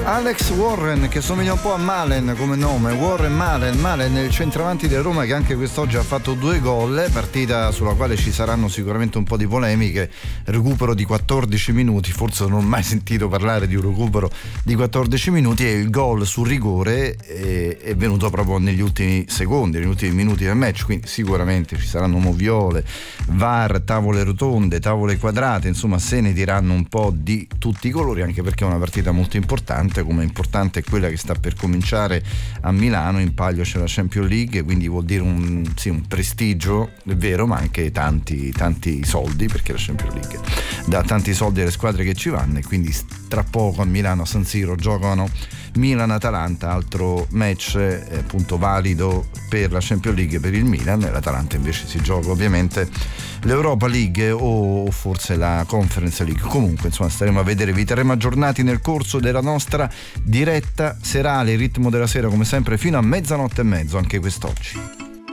Alex Warren, che somiglia un po' a Malen come nome, Warren Malen il centravanti del Roma, che anche quest'oggi ha fatto 2 gol, partita sulla quale ci saranno sicuramente un po' di polemiche. Recupero di 14 minuti, forse non ho mai sentito parlare di un recupero di 14 minuti, e il gol sul rigore è venuto proprio negli ultimi secondi, negli ultimi minuti del match, quindi sicuramente ci saranno moviole, VAR, tavole rotonde, tavole quadrate, insomma se ne diranno un po' di tutti i colori, anche perché è una partita molto importante, come importante è quella che sta per cominciare a Milano. In palio c'è la Champions League, quindi vuol dire un prestigio, è vero, ma anche tanti soldi, perché la Champions League dà tanti soldi alle squadre che ci vanno, e quindi tra poco a Milano, a San Siro, giocano Milan-Atalanta, altro match appunto valido per la Champions League per il Milan, e l'Atalanta invece si gioca ovviamente l'Europa League o forse la Conference League. Comunque insomma staremo a vedere, vi terremo aggiornati nel corso della nostra diretta serale, ritmo della sera come sempre fino a 00:30 anche quest'oggi.